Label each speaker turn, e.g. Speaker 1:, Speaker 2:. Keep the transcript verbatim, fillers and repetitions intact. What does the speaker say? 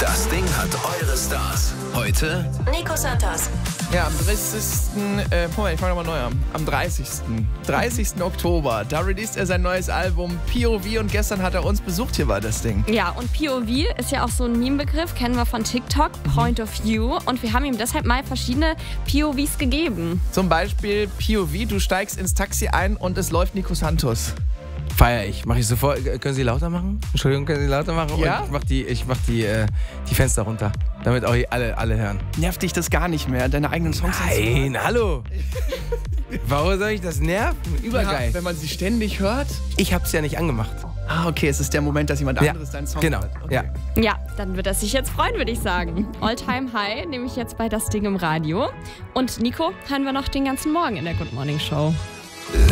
Speaker 1: Das Ding hat eure Stars. Heute
Speaker 2: Nico Santos.
Speaker 3: Ja, am dreißigsten. Äh, Moment, ich fange nochmal neu an. Am dreißigsten. dreißigsten Oktober. Da released er sein neues Album P O V und gestern hat er uns besucht. Hier war das Ding.
Speaker 4: Ja, und P O V ist ja auch so ein Meme-Begriff, kennen wir von TikTok, Point of View. Und wir haben ihm deshalb mal verschiedene P O Vs gegeben.
Speaker 3: Zum Beispiel P O V, du steigst ins Taxi ein und es läuft Nico Santos.
Speaker 5: Feier ich. Mach ich sofort. Können Sie lauter machen? Entschuldigung, können Sie lauter machen?
Speaker 3: Ja?
Speaker 5: Und ich mach die, ich mach die, äh, die Fenster runter, damit auch alle, alle hören.
Speaker 3: Nervt dich das gar nicht mehr, deine eigenen Songs
Speaker 5: Nein, hallo. Warum soll ich das nerven? Übergeil.
Speaker 3: Ja, wenn man sie ständig hört.
Speaker 5: Ich hab's ja nicht angemacht.
Speaker 3: Ah, okay, es ist der Moment, dass jemand
Speaker 5: Ja,
Speaker 3: anderes deinen Song
Speaker 5: genau.
Speaker 3: hört. Okay.
Speaker 5: Ja.
Speaker 4: Ja, dann wird er sich jetzt freuen, würde ich sagen. All Time High nehme ich jetzt bei Das Ding im Radio. Und Nico hören wir noch den ganzen Morgen in der Good Morning Show.